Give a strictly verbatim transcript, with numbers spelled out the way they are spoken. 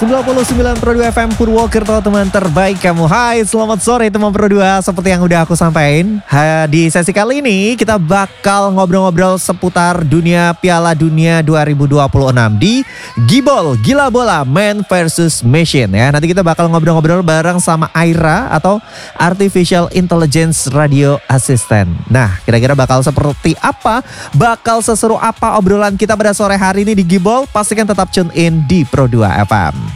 sembilan puluh sembilan Pro dua F M Purwokerto, teman terbaik kamu. Hai, selamat sore teman Pro dua. Seperti yang udah aku sampaikan, ha, di sesi kali ini kita bakal ngobrol-ngobrol seputar dunia Piala Dunia dua ribu dua puluh enam di Gibol Gila Bola Man versus Machine ya. Nanti kita bakal ngobrol-ngobrol bareng sama Aira atau Artificial Intelligence Radio Assistant. Nah, kira-kira bakal seperti apa? Bakal seseru apa obrolan kita pada sore hari ini di Gibol? Pastikan tetap tune in di Pro dua F M.